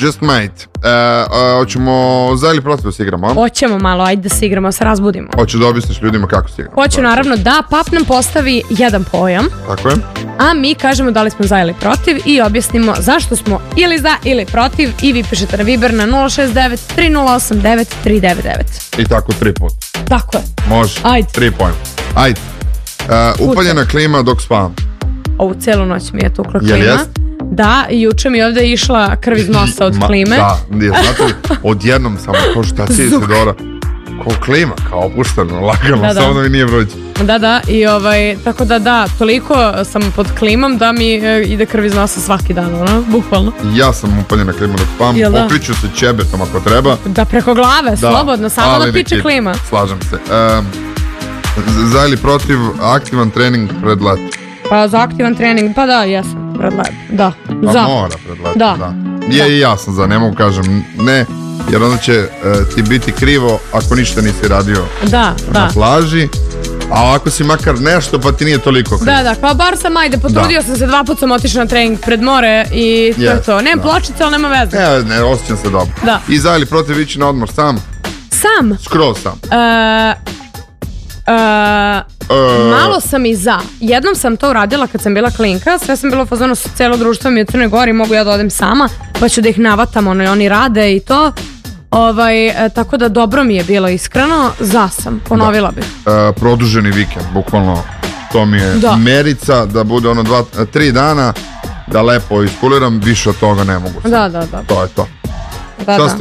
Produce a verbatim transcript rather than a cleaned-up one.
Just might. E, hoćemo za ili protiv da se igramo? Hoćemo malo, ajde da se igramo, da se razbudimo. Hoće da objasniš ljudima kako se igramo? Hoću naravno da Pap nam postavi jedan pojam. Tako je. A mi kažemo da li smo za ili protiv i objasnimo zašto smo ili za ili protiv i vi pišete na Viber na nula šest devet tri nula osam devet tri devet devet. I tako tri puta. Tako je. Može. Ajde. Tri pojma. Ajde. Uh, upaljena klima dok spavam. Ovu celu noć mi je tukla Jel klima. jest? Da, i juče mi je ovdje išla krv iz nosa od Ma, klime. Da, nije, znate li, odjednom samo, kao šta si Isidora, kao klima, kao opušteno, lagano, Da, da. samo da mi nije vruće. Da, da, i ovaj, tako da da, toliko sam pod klimom da mi e, ide krv iz nosa svaki dan, ono, bukvalno. Ja sam upaljena klima dok spavam, Jel da? pokriću se ćebetom ako treba. Da, preko glave, Da, slobodno, samo ali da piče neki- klima. Slažem se. Um, za ili protiv aktivan trening pred let? Pa za aktivan trening, pa da, jesam, pred let, da, Pa za. mora pred let, Da. da. Je i ja sam za, ne mogu kažem ne, jer onda će uh, ti biti krivo ako ništa nisi radio Da, na da. plaži, a ako si makar nešto pa ti nije toliko krivo. Da, da, kao bar sam, ajde, potrudio Da. sam se, dva put sam otišla na trening pred more i to je Yes, to. Nemam da. pločice, ali nema veze. Ne, ne, osjećam se dobro. Da. I za ili protiv ići na odmor sam, Sam, skroz sam. e, e, E, malo sam i za. Jednom sam to uradila kad sam bila klinka, sve sam bila u fazonu, celo društvo mi je u Crnoj Gori, mogu ja da odem sama, pa ću da ih navatam, ono, oni rade i to. Ovaj, e, tako da dobro mi je bilo, iskreno, za sam, ponovila bih. e, produženi vikend, bukvalno to mi je Da. merica da bude ono dva, tri dana da lepo iskuliram, više od toga ne mogu. Da, da, da. To je to. da, Šta da. ste